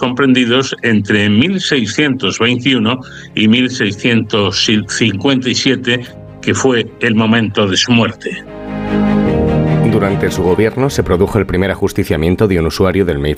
comprendidos entre 1621 y 1657, que fue el momento de su muerte. Durante su gobierno se produjo el primer ajusticiamiento de un usuario del